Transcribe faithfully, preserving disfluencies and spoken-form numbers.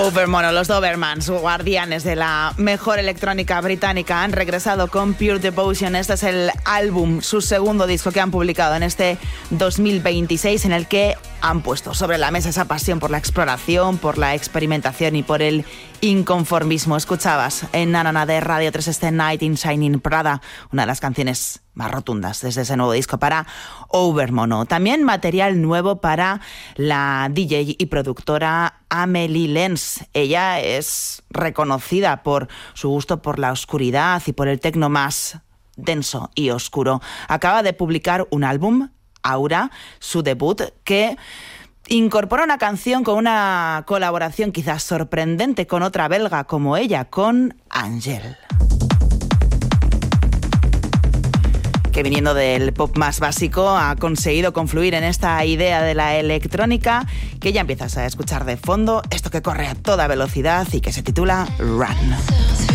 Overmono, los Dobermans, guardianes de la mejor electrónica británica, han regresado con Pure Devotion. Este es el álbum, su segundo disco que han publicado en este dos mil veintiséis, en el que han puesto sobre la mesa esa pasión por la exploración, por la experimentación y por el inconformismo. Escuchabas en Nanana de Radio tres este Night in Shining Prada, una de las canciones más rotundas desde ese nuevo disco para Overmono. También material nuevo para la D J y productora Amelie Lens. Ella es reconocida por su gusto por la oscuridad y por el techno más denso y oscuro. Acaba de publicar un álbum, Aura, su debut, que incorpora una canción con una colaboración quizás sorprendente con otra belga como ella, con Angel, que viniendo del pop más básico ha conseguido confluir en esta idea de la electrónica que ya empiezas a escuchar de fondo, esto que corre a toda velocidad y que se titula Run.